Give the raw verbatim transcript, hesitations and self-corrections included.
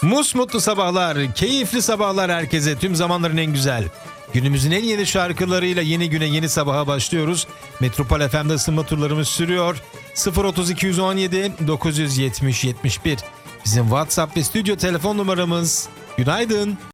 Musmutlu sabahlar, keyifli sabahlar herkese. Tüm zamanların en güzel. Günümüzün en yeni şarkılarıyla yeni güne, yeni sabaha başlıyoruz. Metropol F M'de ısınma turlarımız sürüyor. sıfır otuz iki yüz on yedi dokuz yüz yetmiş yetmiş bir bizim WhatsApp ve stüdyo telefon numaramız. Günaydın.